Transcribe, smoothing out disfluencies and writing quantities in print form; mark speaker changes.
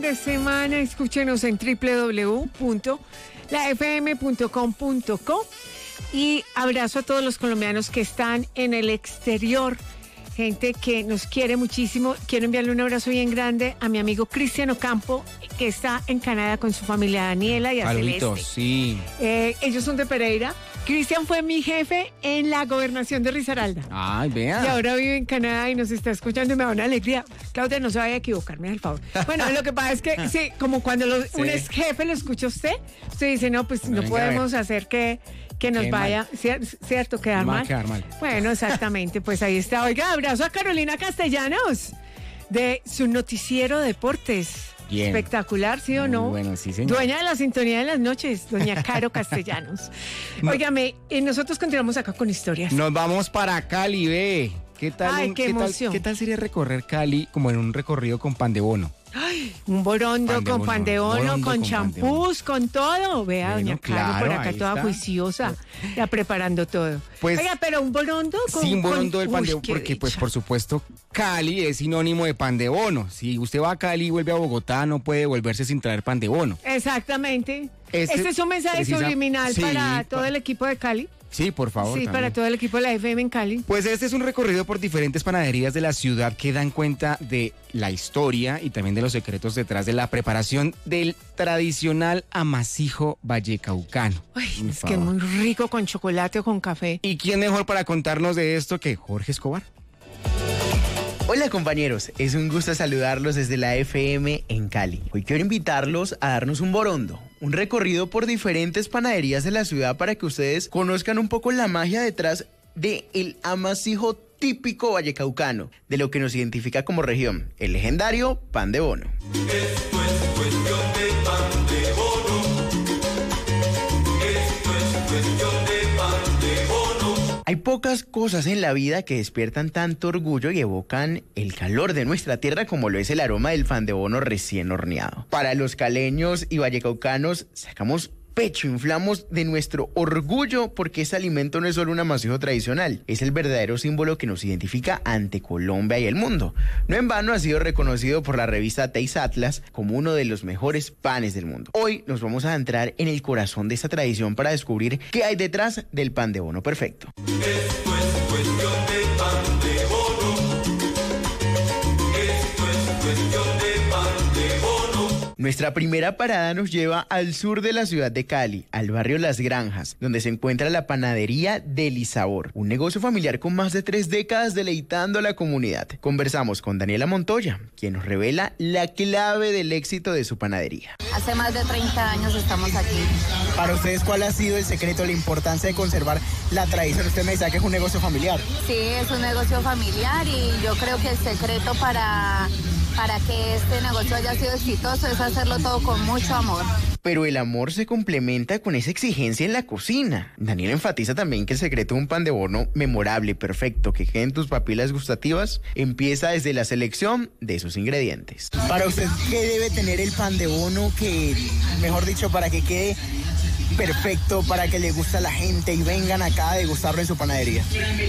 Speaker 1: de semana. Escúchenos en www.lafm.com.co. Y abrazo a todos los colombianos que están en el exterior. Gente que nos quiere muchísimo. Quiero enviarle un abrazo bien grande a mi amigo Cristian Ocampo, que está en Canadá con su familia Daniela y a
Speaker 2: Saluditos,
Speaker 1: Celeste.
Speaker 2: sí.
Speaker 1: Ellos son de Pereira. Cristian fue mi jefe en la gobernación de Risaralda.
Speaker 2: Ay, vea.
Speaker 1: Y ahora vive en Canadá y nos está escuchando y me da una alegría. Claudia, no se vaya a equivocar, me da el favor. Bueno, lo que pasa es que, sí, como cuando un ex jefe lo escucha usted dice, no, pues no podemos hacer que nos vaya, ¿cierto? Quedar mal.
Speaker 2: Quedar mal.
Speaker 1: Bueno, exactamente, pues ahí está. Oiga, abrazo a Carolina Castellanos de su noticiero Deportes.
Speaker 2: Bien.
Speaker 1: Espectacular, ¿sí o no?
Speaker 2: Bueno, sí, señor.
Speaker 1: Dueña de la sintonía de las noches, doña Caro Castellanos. Óigame, nosotros continuamos acá con historias.
Speaker 2: Nos vamos para Cali, ve. ¿Qué tal?
Speaker 1: Ay, qué emoción.
Speaker 2: ¿Qué tal sería recorrer Cali como en un recorrido con pan de bono?
Speaker 1: Ay, un borondo con pan de bono, con champús, con todo. Vea,
Speaker 2: Bueno,
Speaker 1: doña Caro por acá toda
Speaker 2: está.
Speaker 1: Juiciosa, ya preparando todo.
Speaker 2: Pues,
Speaker 1: oiga, pero un borondo con...
Speaker 2: Sí, un borondo del pan de bono,
Speaker 1: qué
Speaker 2: porque pues
Speaker 1: dicha.
Speaker 2: por supuesto Cali es sinónimo de pan de bono. Si usted va a Cali y vuelve a Bogotá, no puede volverse sin traer pan de bono.
Speaker 1: Exactamente.
Speaker 2: Este
Speaker 1: Este es un mensaje subliminal
Speaker 2: sí,
Speaker 1: para todo el equipo de Cali.
Speaker 2: Sí, por favor.
Speaker 1: Sí,
Speaker 2: también.
Speaker 1: para todo el equipo de la FM en Cali.
Speaker 2: Pues este es un recorrido por diferentes panaderías de la ciudad que dan cuenta de la historia y también de los secretos detrás de la preparación del tradicional amasijo vallecaucano.
Speaker 1: Ay,
Speaker 2: Por
Speaker 1: es que es
Speaker 2: favor.
Speaker 1: muy rico con chocolate o con café.
Speaker 2: ¿Y quién mejor para contarnos de esto que Jorge Escobar?
Speaker 3: Hola compañeros, es un gusto saludarlos desde la FM en Cali. Hoy quiero invitarlos a darnos un borondo, un recorrido por diferentes panaderías de la ciudad para que ustedes conozcan un poco la magia detrás del amasijo típico vallecaucano, de lo que nos identifica como región, el legendario pan de bono.
Speaker 4: Esto es cuestión de pan de bono. Esto es cuestión de pan de bono.
Speaker 3: Hay pocas cosas en la vida que despiertan tanto orgullo y evocan el calor de nuestra tierra como lo es el aroma del pan de bono recién horneado. Para los caleños y vallecaucanos sacamos pecho, inflamos de nuestro orgullo porque este alimento no es solo un amasijo tradicional, es el verdadero símbolo que nos identifica ante Colombia y el mundo. No en vano ha sido reconocido por la revista Taste Atlas como uno de los mejores panes del mundo. Hoy nos vamos a entrar en el corazón de esta tradición para descubrir qué hay detrás del pan de bono perfecto.
Speaker 4: Esto es cuestión de pan de bono. Esto es cuestión de pan de bono.
Speaker 3: Nuestra primera parada nos lleva al sur de la ciudad de Cali, al barrio Las Granjas, donde se encuentra la panadería Delisabor, un negocio familiar con más de 3 décadas deleitando a la comunidad. Conversamos con Daniela Montoya, quien nos revela la clave del éxito de su panadería.
Speaker 5: Hace más de 30 años estamos aquí.
Speaker 6: Para ustedes, ¿cuál ha sido el secreto, la importancia de conservar la tradición? Usted me decía que es un negocio familiar.
Speaker 5: Sí, es un negocio familiar y yo creo que el secreto para que este negocio haya sido exitoso es hacerlo todo con mucho amor.
Speaker 3: Pero el amor se complementa con esa exigencia en la cocina. Daniela enfatiza también que el secreto de un pan de bono memorable, perfecto, que quede en tus papilas gustativas, empieza desde la selección de sus ingredientes.
Speaker 6: Para usted, ¿qué debe tener el pan de bono que, mejor dicho, para que quede perfecto, para que le guste a la gente y vengan acá a degustarlo en su panadería?